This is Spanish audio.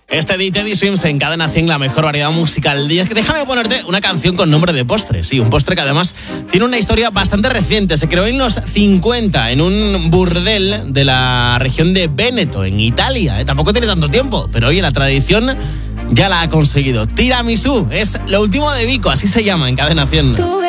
Este de Teddy Swims en Cadena 100, la mejor variedad musical. Déjame ponerte una canción con nombre de postre. Sí, un postre que además tiene una historia bastante reciente. Se creó en los 50 en un burdel de la región de Véneto, en Italia. Tampoco tiene tanto tiempo, pero oye, la tradición ya la ha conseguido. Tiramisú es lo último de Vico, así se llama en Cadena 100.